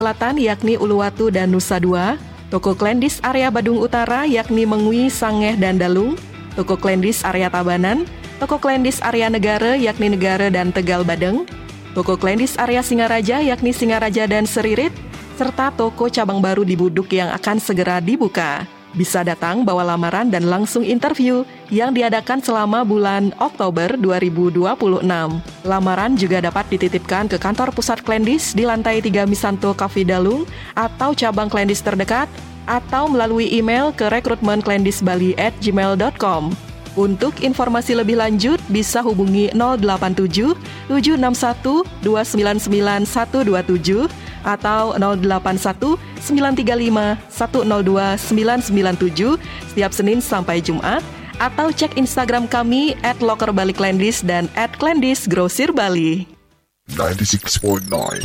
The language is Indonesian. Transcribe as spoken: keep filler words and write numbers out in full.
Selatan yakni Uluwatu dan Nusa Dua, Toko Klendis area Badung Utara yakni Mengwi, Sangeh, dan Dalung, Toko Klendis area Tabanan, Toko Klendis area Negara yakni Negara dan Tegal Badeng, Toko Klendis area Singaraja yakni Singaraja dan Seririt, serta toko cabang baru di Buduk yang akan segera dibuka. Bisa datang bawa lamaran dan langsung interview yang diadakan selama bulan Oktober dua ribu dua puluh enam. Lamaran juga dapat dititipkan ke kantor pusat Klendis di lantai tiga Misanto Cafe Dalung atau cabang Klendis terdekat, atau melalui email ke rekrutmen klendis bali at gmail dot com. Untuk informasi lebih lanjut bisa hubungi nol delapan tujuh tujuh enam satu dua sembilan sembilan satu dua tujuh atau nol delapan satu sembilan tiga lima satu nol dua sembilan sembilan tujuh setiap Senin sampai Jumat, atau cek Instagram kami at loker bali klendis dan at klendis grosir bali. ninety-six point nine